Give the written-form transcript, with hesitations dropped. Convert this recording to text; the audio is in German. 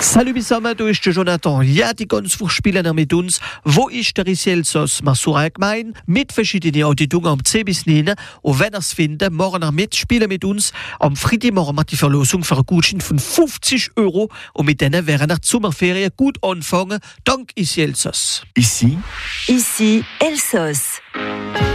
Salut zusammen, du ist der Jonathan. Ja, die ganz spielen mit uns. Wo ist der Elsass? Masura gemein mit verschiedenen Auditungen am 10 bis 9. Und wenn ihr es findet, morgen mit, spielen mit uns am Freitagmorgen mit die Verlosung für einen Gutschein von 50 €. Und mit denen wären nach Sommerferien gut anfangen. Dank Elsass. Ici Elsass.